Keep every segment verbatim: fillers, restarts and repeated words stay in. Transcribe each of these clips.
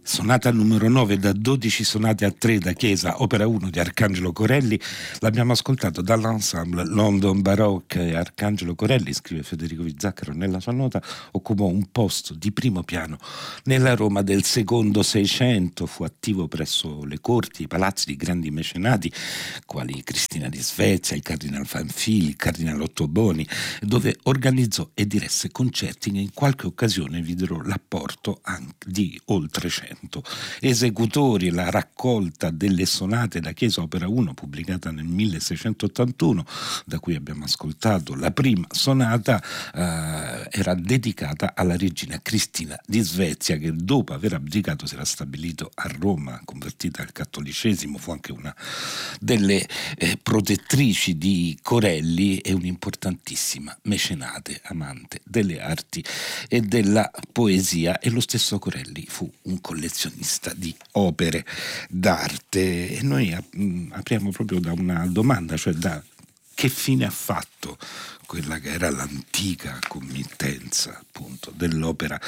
Sonata numero nove da dodici sonate a tre da Chiesa, opera uno di Arcangelo Corelli. L'abbiamo ascoltato dall'ensemble London Baroque. Arcangelo Corelli, scrive Federico Vizzaccaro nella sua nota, occupò un posto di primo piano nella Roma del secondo Seicento. Fu attivo presso le corti e i palazzi di grandi mecenati quali Cristina di Svezia, il Cardinal Fanfili, il Cardinal Ottoboni, dove organizzò e diresse concerti che in qualche occasione videro l'apporto anche di oltre cento esecutori. La raccolta delle sonate da Chiesa, opera uno, pubblicata nel milleseicentottantuno, da cui abbiamo ascoltato la prima sonata, eh, era dedicata alla regina Cristina di Svezia, che dopo aver abdicato si era stabilito a Roma, convertita al cattolicesimo. Fu anche una delle eh, protettrici di Corelli e un'importantissima mecenate, amante delle arti e della poesia, e lo stesso Corelli fu un collezionista di opere d'arte. E noi apriamo proprio da una domanda, cioè da che fine ha fatto quella che era l'antica committenza appunto dell'opera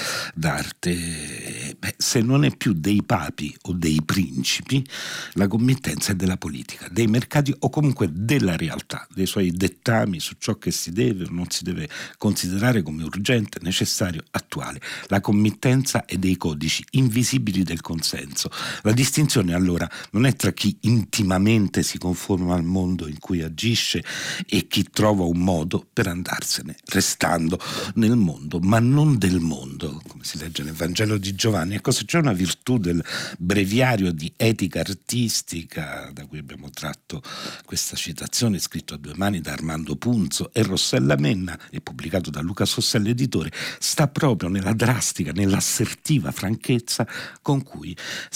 d'arte. Beh, se non è più dei papi o dei principi, la committenza è della politica, dei mercati o comunque della realtà, dei suoi dettami su ciò che si deve o non si deve considerare come urgente, necessario, attuale. La committenza è dei codici invisibili del consenso. La distinzione allora non è tra chi intimamente si conforma al mondo in cui agisce e chi trova un modo per andarsene, restando nel mondo, ma non del mondo, come si legge nel Vangelo di Giovanni. Ecco, se c'è una virtù del breviario di etica artistica, da cui abbiamo tratto questa citazione, scritto a due mani da Armando Punzo e Rossella Menna e pubblicato da Luca Sossella editore, sta proprio nella drastica, nell'assertiva franchezza con cui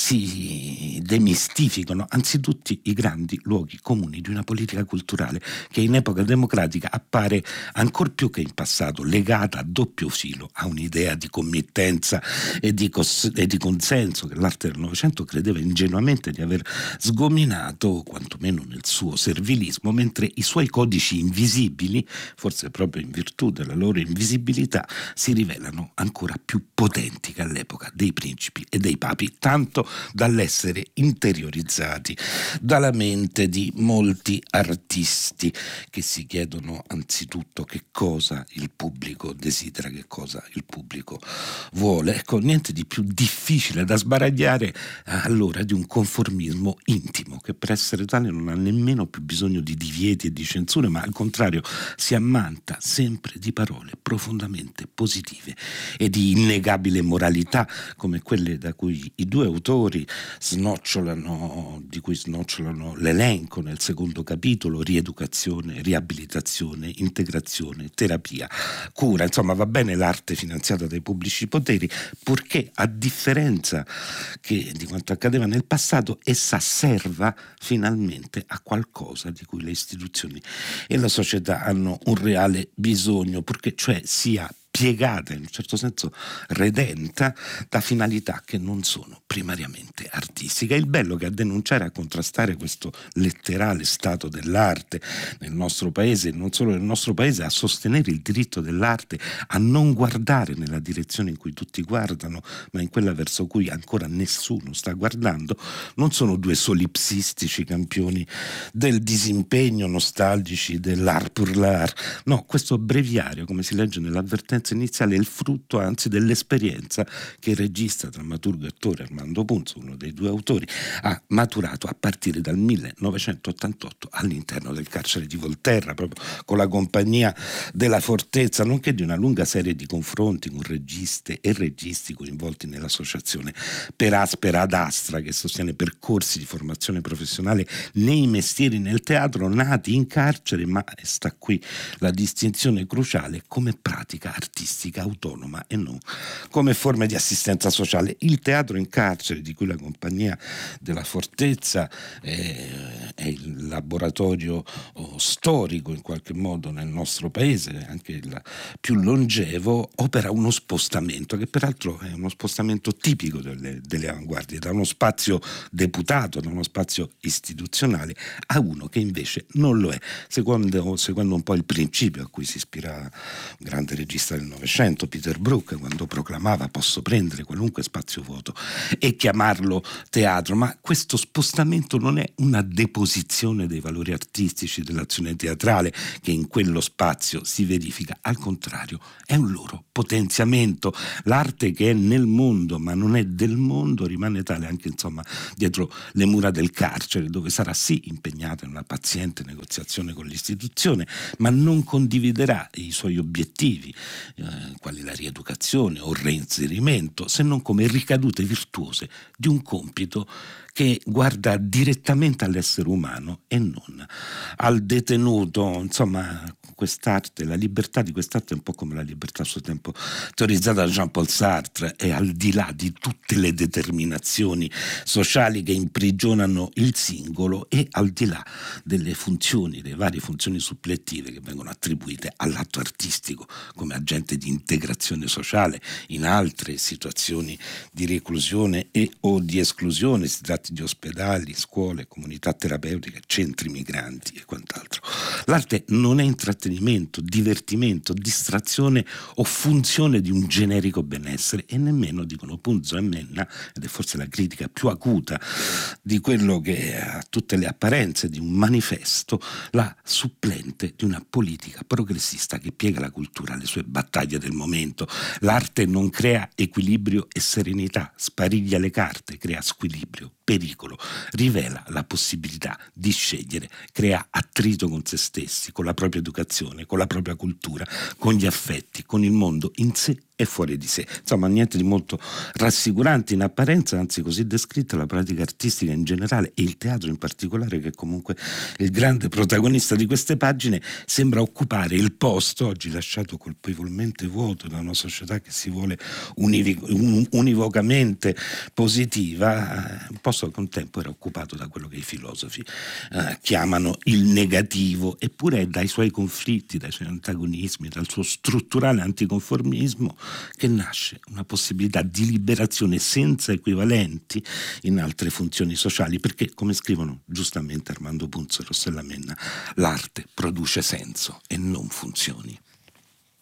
si demistificano anzitutto i grandi luoghi comuni di una politica culturale che in epoca democratica appare ancor più che in passato legata a doppio filo a un'idea di committenza e di, cos- e di consenso che l'arte del Novecento credeva ingenuamente di aver sgominato, quantomeno nel suo servilismo, mentre i suoi codici invisibili, forse proprio in virtù della loro invisibilità, si rivelano ancora più potenti che all'epoca dei principi e dei papi, tanto dall'essere interiorizzati dalla mente di molti artisti che si chiedono anzitutto che cosa il pubblico desidera, che cosa il pubblico vuole. Ecco, niente di più difficile da sbaragliare allora di un conformismo intimo che per essere tale non ha nemmeno più bisogno di divieti e di censure, ma al contrario si ammanta sempre di parole profondamente positive e di innegabile moralità, come quelle da cui i due autori snocciolano, di cui snocciolano l'elenco nel secondo capitolo: rieducazione, riabilitazione, integrazione, terapia, cura. Insomma, va bene l'arte finanziata dai pubblici poteri, purché, a differenza che di quanto accadeva nel passato, essa serva finalmente a qualcosa di cui le istituzioni e la società hanno un reale bisogno, purché cioè sia piegata, in un certo senso redenta, da finalità che non sono primariamente artistiche. Il bello che a denunciare e a contrastare questo letterale stato dell'arte nel nostro paese, e non solo nel nostro paese, a sostenere il diritto dell'arte a non guardare nella direzione in cui tutti guardano, ma in quella verso cui ancora nessuno sta guardando, non sono due solipsistici campioni del disimpegno, nostalgici dell'art pour l'art. No, questo breviario, come si legge nell'avvertenza iniziale, è il frutto anzi dell'esperienza che il regista, drammaturgo e attore Armando Punzo, uno dei due autori, ha maturato a partire dal millenovecentottantotto all'interno del carcere di Volterra, proprio con la compagnia della Fortezza, nonché di una lunga serie di confronti con registe e registi coinvolti nell'associazione Per Aspera ad Astra, che sostiene percorsi di formazione professionale nei mestieri nel teatro nati in carcere, ma sta qui la distinzione cruciale, come pratica artistica artistica autonoma e non come forme di assistenza sociale. Il teatro in carcere, di cui la compagnia della Fortezza è, è il laboratorio oh, storico in qualche modo nel nostro paese, anche il più longevo, opera uno spostamento che peraltro è uno spostamento tipico delle, delle avanguardie, da uno spazio deputato, da uno spazio istituzionale a uno che invece non lo è, secondo, secondo un po' il principio a cui si ispira un grande regista del del Novecento, Peter Brook, quando proclamava posso prendere qualunque spazio vuoto e chiamarlo teatro, ma questo spostamento non è una deposizione dei valori artistici dell'azione teatrale che in quello spazio si verifica, al contrario è un loro potenziamento. L'arte che è nel mondo ma non è del mondo rimane tale anche insomma dietro le mura del carcere, dove sarà sì impegnata in una paziente negoziazione con l'istituzione, ma non condividerà i suoi obiettivi, eh, quali la rieducazione o il reinserimento, se non come ricadute virtuose di un compito che guarda direttamente all'essere umano e non al detenuto. Insomma, quest'arte, la libertà di quest'arte è un po' come la libertà a suo tempo teorizzata da Jean-Paul Sartre, è al di là di tutte le determinazioni sociali che imprigionano il singolo e al di là delle funzioni, le varie funzioni supplettive che vengono attribuite all'atto artistico come agente di integrazione sociale in altre situazioni di reclusione e o di esclusione, si tratti di ospedali, scuole, comunità terapeutiche, centri migranti e quant'altro. L'arte non è intrattenimento, divertimento, distrazione o funzione di un generico benessere e nemmeno, dicono Punzo e Menna, ed è forse la critica più acuta di quello che ha tutte le apparenze di un manifesto, la supplente di una politica progressista che piega la cultura alle sue battaglie del momento. L'arte non crea equilibrio e serenità, spariglia le carte, crea squilibrio, pericolo, rivela la possibilità di scegliere, crea attrito con se stessi, con la propria educazione, con la propria cultura, con gli affetti, con il mondo in sé e fuori di sé. Insomma, niente di molto rassicurante in apparenza, anzi così descritta la pratica artistica in generale e il teatro in particolare, che comunque il grande protagonista di queste pagine, sembra occupare il posto oggi lasciato colpevolmente vuoto da una società che si vuole univ- un- univocamente positiva, un posto al contempo era occupato da quello che i filosofi eh, chiamano il negativo, eppure è dai suoi conflitti, dai suoi antagonismi, dal suo strutturale anticonformismo che nasce una possibilità di liberazione senza equivalenti in altre funzioni sociali, perché, come scrivono giustamente Armando Punzo e Rossella Menna, l'arte produce senso e non funzioni.